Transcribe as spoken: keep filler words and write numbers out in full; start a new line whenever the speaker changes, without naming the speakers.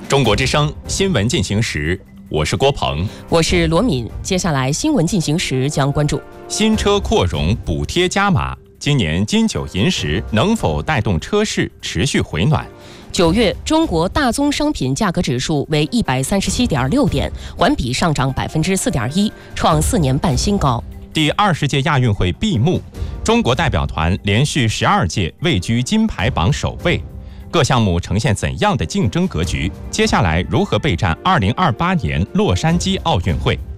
中国之声新闻进行时，我是郭鹏，
我是罗敏。接下来新闻进行时将关注
新车扩容补贴加码，今年金九银十能否带动车市持续回暖？
九月，中国大宗商品价格指数为一百三十七点六点，环比上涨百分之四点一，创四年半新高。
第二十届亚运会闭幕，中国代表团连续十二届位居金牌榜首位。各项目呈现怎样的竞争格局？接下来如何备战二零二八年洛杉矶奥运会？